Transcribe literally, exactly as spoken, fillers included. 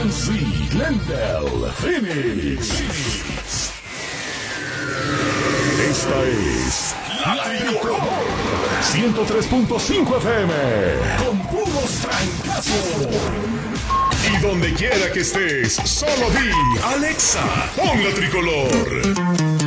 Nancy, Glendale, Phoenix. Esta es La Tricolor ciento tres punto cinco F M con puros trancazos. Y donde quiera que estés, solo di Alexa, pon La Tricolor.